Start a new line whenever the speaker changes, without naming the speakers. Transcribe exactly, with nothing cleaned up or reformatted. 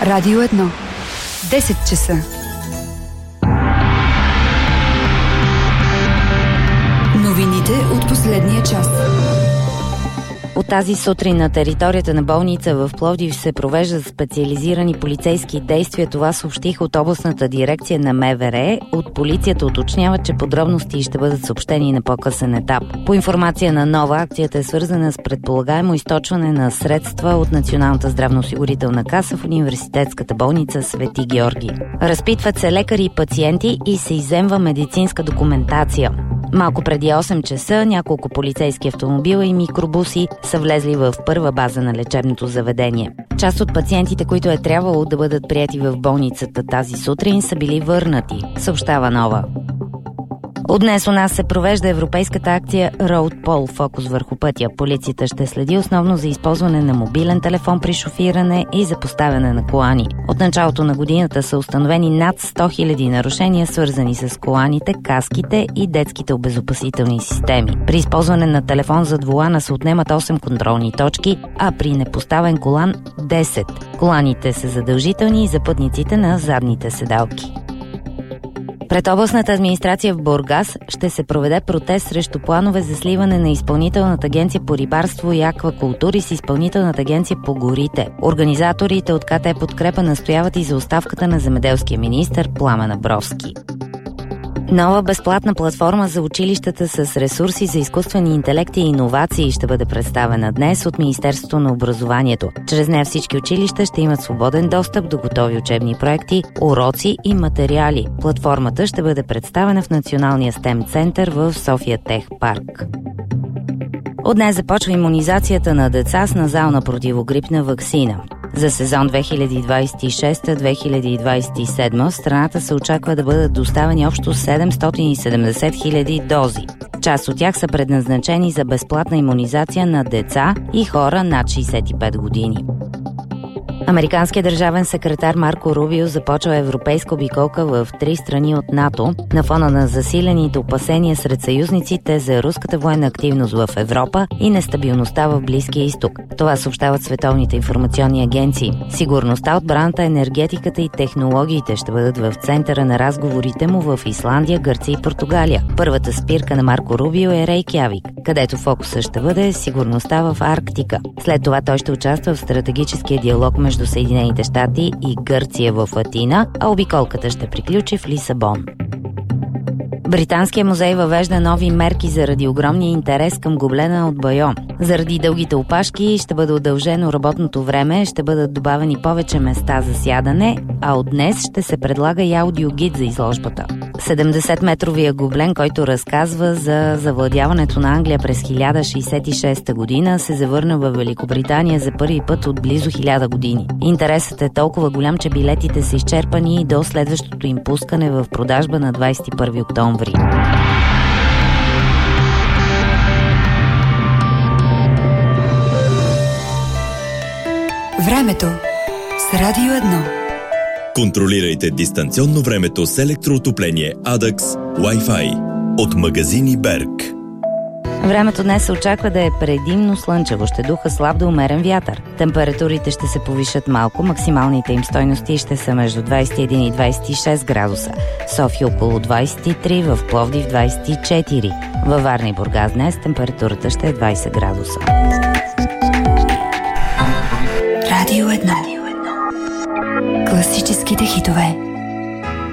Радио едно. десет часа. Новините от последния час.
От тази сутрин на територията на болница в Пловдив се провеждат специализирани полицейски действия. Това съобщих от областната дирекция на МВР. От полицията уточняват, че подробности ще бъдат съобщени на по-късен етап. По информация на Нова, акцията е свързана с предполагаемо източване на средства от Националната здравноосигурителна каса в университетската болница Свети Георги. Разпитват се лекари и пациенти и се изземва медицинска документация. Малко преди осем часа няколко полицейски автомобила и микробуси са влезли в първа база на лечебното заведение. Част от пациентите, които е трябвало да бъдат приети в болницата тази сутрин, са били върнати, съобщава Нова. От днес у нас се провежда европейската акция Road Poll, фокус върху пътя. Полицията ще следи основно за използване на мобилен телефон при шофиране и за поставяне на колани. От началото на годината са установени над сто хиляди нарушения, свързани с коланите, каските и детските обезопасителни системи. При използване на телефон зад волана се отнемат осем контролни точки, а при непоставен колан – десет. Коланите са задължителни и за пътниците на задните седалки. Пред областната администрация в Бургас ще се проведе протест срещу планове за сливане на Изпълнителната агенция по рибарство и аквакултури с Изпълнителната агенция по горите. Организаторите от КТ Подкрепа настояват и за оставката на земеделския министър Пламен Абровски. Нова безплатна платформа за училищата с ресурси за изкуствени интелекти и иновации ще бъде представена днес от Министерството на образованието. Чрез нея всички училища ще имат свободен достъп до готови учебни проекти, уроци и материали. Платформата ще бъде представена в Националния STEM център в София Тех Парк. От днес започва имунизацията на деца с назална противогрипна ваксина. За сезон две хиляди двадесет и шеста - две хиляди двадесет и седма в страната се очаква да бъдат доставени общо седемстотин и седемдесет хиляди дози. Част от тях са предназначени за безплатна имунизация на деца и хора над шейсет и пет години. Американският държавен секретар Марко Рубио започва европейска обиколка в три страни от НАТО на фона на засилените опасения сред съюзниците за руската военна активност в Европа и нестабилността в Близкия изток. Това съобщават световните информационни агенции. Сигурността, отбраната, енергетиката и технологиите ще бъдат в центъра на разговорите му в Исландия, Гърция и Португалия. Първата спирка на Марко Рубио е Рейкявик, където фокусът ще бъде сигурността в Арктика. След това той ще участва в стратегическия диалог между между Съединените щати и Гърция в Атина, а обиколката ще приключи в Лисабон. Британският музей въвежда нови мерки заради огромния интерес към гоблена от Байо. Заради дългите опашки ще бъде удължено работното време, ще бъдат добавени повече места за сядане, а от днес ще се предлага и аудиогид за изложбата. седемдесетметровия гоблен, който разказва за завладяването на Англия през хиляда шейсет и шеста година, се завърна във Великобритания за първи път от близо хиляда години. Интересът е толкова голям, че билетите са изчерпани до следващото им пускане в продажба на двадесет и първи октомври.
Времето с Радио едно.
Контролирайте дистанционно времето с електроотопление Адакс Wi-Fi от магазини Берг.
Времето днес се очаква да е предимно слънчево, ще духа слаб до умерен вятър. Температурите ще се повишат малко, максималните им стойности ще са между двадесет и един и двадесет и шест градуса. София около двадесет и три, в Пловдив двадесет и четири. Във Варна и Бургас днес температурата ще е двадесет градуса.
Радио едно. Класическите хитове.